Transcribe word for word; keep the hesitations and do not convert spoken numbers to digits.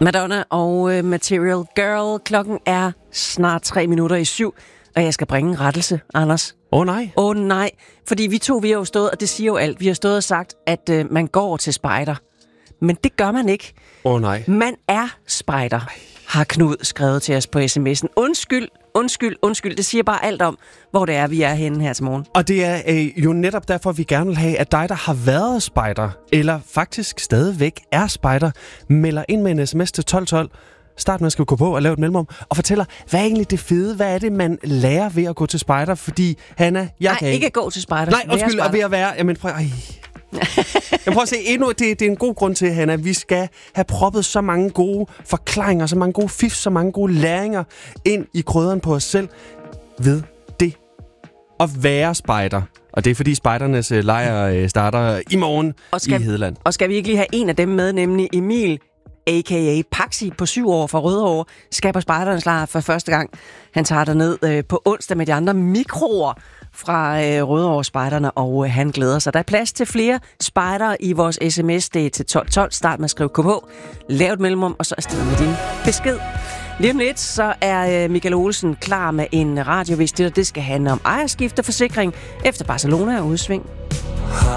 Madonna og uh, Material Girl. Klokken er snart tre minutter i syv, og jeg skal bringe en rettelse, Anders. Åh oh, nej. Åh oh, nej, fordi vi to, vi har jo stået, og det siger jo alt, vi har stået og sagt, at uh, man går til spejder. Men det gør man ikke. Åh oh, nej. Man er spejder, har Knud skrevet til os på sms'en. Undskyld, undskyld, undskyld. Det siger bare alt om, hvor det er, vi er henne her til morgen. Og det er øh, jo netop derfor, vi gerne vil have, at dig, der har været spejder, eller faktisk stadigvæk er spejder, melder ind med en sms til tolv tolv. Start med at skrive gå på og lave et mellemrum, og fortæller, hvad er egentlig det fede? Hvad er det, man lærer ved at gå til spejder? Fordi, Hanna, jeg Nej, kan ikke at gå til spejder. Nej, undskyld, og ved at være... Jamen, prøv, ej. Jeg prøver at se endnu, det, det er en god grund til, Hanna, vi skal have proppet så mange gode forklaringer, så mange gode fif, så mange gode læringer ind i krydderen på os selv ved det at være spejder. Og det er fordi spejdernes øh, lejr øh, starter i morgen skal, i Hedeland. Og skal vi ikke lige have en af dem med, nemlig Emil, a k a. Paxi på syv år fra Rødovre, skal på spejdernes lejr for første gang. Han tager derned øh, på onsdag med de andre mikroer fra øh, Rødovre spejderne, og øh, han glæder sig. Der er plads til flere spejdere i vores sms. Det er til tolv tolv. Start med at skrive K H. Lav et mellemrum, og så afsted med din besked. Lige om lidt, så er øh, Michael Olsen klar med en radiovis. Det, det skal handle om ejerskifteforsikring efter Barcelona og udsving.